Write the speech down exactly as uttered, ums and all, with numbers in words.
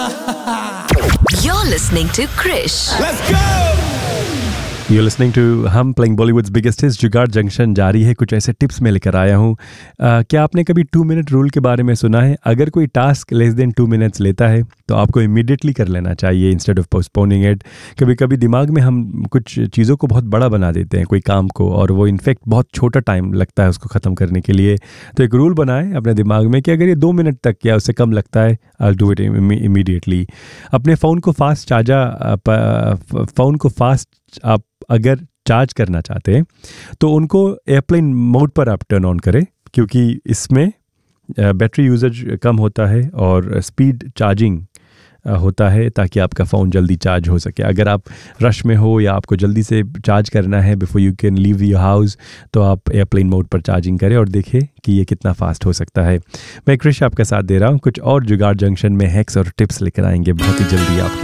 You're listening to Krish. Let's go! You're listening to हम playing Bollywoods biggest hits. जुगाड़ junction जारी है। कुछ ऐसे टिप्स मैं लेकर आया हूँ। uh, क्या आपने कभी टू मिनट रूल के बारे में सुना है? अगर कोई task less than two minutes लेता है तो आपको इमीडिएटली कर लेना चाहिए इंस्टेड ऑफ पोस्टपोनिंग इट। कभी कभी दिमाग में हम कुछ चीज़ों को बहुत बड़ा बना देते हैं, कोई काम को, और वो इनफैक्ट बहुत छोटा टाइम लगता है उसको ख़त्म करने के लिए। तो एक रूल बनाएं अपने दिमाग में कि अगर ये दो मिनट तक या उससे कम लगता है, आई डू इट इमीडिएटली। अपने फ़ोन को फास्ट चार्जा फ़ोन को फास्ट आप अगर चार्ज करना चाहते हैं तो उनको एयरप्लेन मोड पर आप टर्न ऑन करें, क्योंकि इसमें बैटरी यूजेज कम होता है और स्पीड चार्जिंग होता है, ताकि आपका फ़ोन जल्दी चार्ज हो सके। अगर आप रश में हो या आपको जल्दी से चार्ज करना है before you can leave your house, तो आप एयरप्लेन मोड पर चार्जिंग करें और देखें कि ये कितना फास्ट हो सकता है। मैं क्रिश आपका साथ दे रहा हूँ। कुछ और जुगाड़ जंक्शन में हैक्स और टिप्स लेकर आएंगे बहुत ही जल्दी आपके